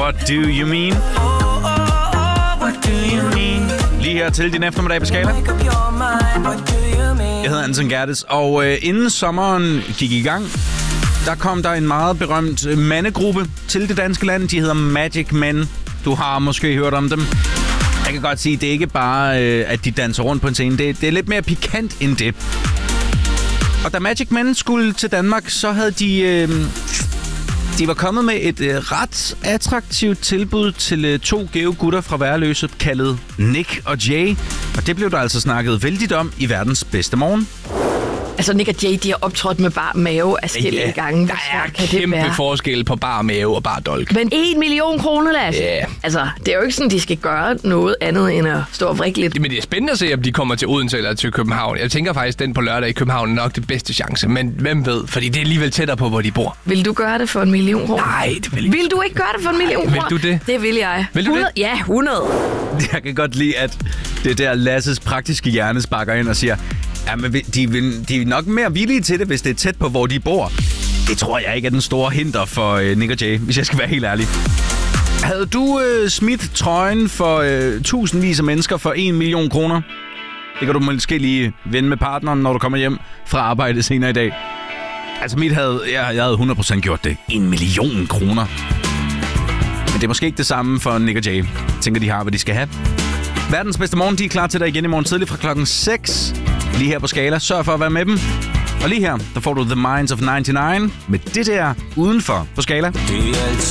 What do you mean? What do you mean? Lige her til din eftermiddag på Skala. Jeg hedder Anton Gerdes, og inden sommeren gik i gang, der kom der en meget berømt mandegruppe til det danske land. De hedder Magic Men. Du har måske hørt om dem. Jeg kan godt sige, det er ikke bare, at de danser rundt på en scene. Det er lidt mere pikant end det. Og da Magic Men skulle til Danmark, så havde de var kommet med et ret attraktivt tilbud til 2 gave gutter fra Værløse, kaldet Nick og Jay. Og det blev der altså snakket vældigt om i verdens bedste morgen. Altså, Nick og Jay, de har optrådt med bar mave afskillige gange. Der er kæmpe forskel på bar mave og bar dolk. Men 1 million kroner, Lasse. Ja. Altså, det er jo ikke sådan, de skal gøre noget andet end at stå og vrikke lidt. Men det er spændende at se, om de kommer til Odense eller til København. Jeg tænker faktisk, den på lørdag i København er nok det bedste chance. Men hvem ved? Fordi det er alligevel tættere på, hvor de bor. Vil du gøre det for 1 million kroner? Nej, det vil jeg ikke. Vil du ikke gøre det for 1 million kroner? Vil du det? Det vil jeg. Vil du 100? det? Ja, 100. Jeg kan godt lide, at det der Lasses praktiske hjerne sparker ind og siger, ja, men de er nok mere villige til det, hvis det er tæt på, hvor de bor. Det tror jeg ikke er den store hinder for Nick og Jay, hvis jeg skal være helt ærlig. Havde du smidt trøjen for tusindvis af mennesker for 1 million kroner? Det kan du måske lige vende med partneren, når du kommer hjem fra arbejde senere i dag. Altså jeg havde 100% gjort det. 1 million kroner. Men det er måske ikke det samme for Nick og Jay. Jeg tænker, de har, hvad de skal have. Verdens bedste morgen, de er klar til dig igen i morgen tidlig fra klokken 6. Lige her på Skala. Sørg for at være med dem. Og lige her, der får du The Minds of 99 med det der udenfor på Skala.